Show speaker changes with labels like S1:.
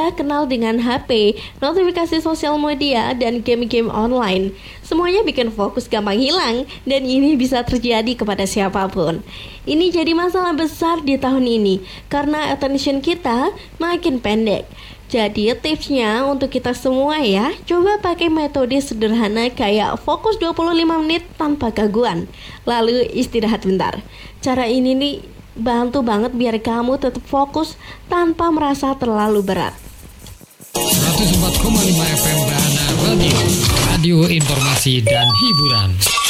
S1: sudah kenal dengan HP, notifikasi sosial media, dan game-game online. Semuanya bikin fokus gampang hilang, dan ini bisa terjadi kepada siapapun. Ini jadi masalah besar di tahun ini, karena attention kita makin pendek. Jadi tipsnya untuk kita semua ya, coba pakai metode sederhana kayak fokus 25 menit tanpa gangguan, lalu istirahat bentar. Cara ini nih bantu banget biar kamu tetap fokus tanpa merasa terlalu berat.
S2: 104,5 FM Dahana Radio, radio informasi dan hiburan.